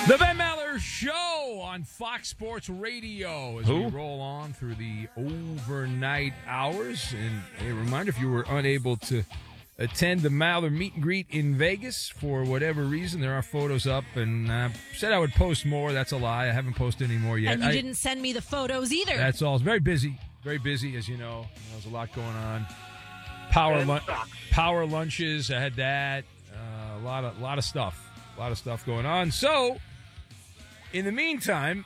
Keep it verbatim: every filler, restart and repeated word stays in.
The Ben Maller Show on Fox Sports Radio as Who? we roll on through the overnight hours. And a reminder, if you were unable to attend the Maller meet and greet in Vegas for whatever reason, there are photos up, and I uh, said I would post more. That's a lie. I haven't posted any more yet. And you I, didn't send me the photos either. That's all. It's very busy. Very busy, as you know. There's a lot going on. Power lun- power lunches. I had that. Uh, a lot of, lot of stuff. A lot of stuff going on. So, in the meantime,